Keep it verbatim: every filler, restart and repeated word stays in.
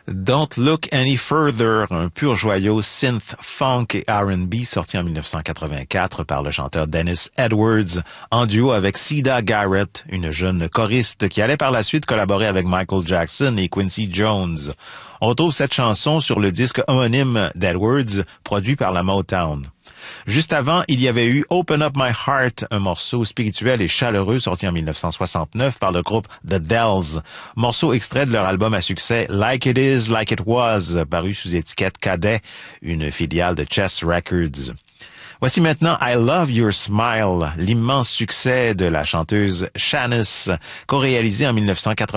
Don't Look Any Further, un pur joyau synth, funk et R and B sorti en dix-neuf cent quatre-vingt-quatre par le chanteur Dennis Edwards en duo avec Sida Garrett, une jeune choriste qui allait par la suite collaborer avec Michael Jackson et Quincy Jones. On retrouve cette chanson sur le disque homonyme d'Edwards, produit par la Motown. Juste avant, il y avait eu Open Up My Heart, un morceau spirituel et chaleureux sorti en dix-neuf cent soixante-neuf par le groupe The Dells, morceau extrait de leur album à succès Like It Is, Like It Was, paru sous étiquette Cadet, une filiale de Chess Records. Voici maintenant I Love Your Smile, l'immense succès de la chanteuse Shanice, co-réalisé en dix-neuf cent quatre-vingt-dix.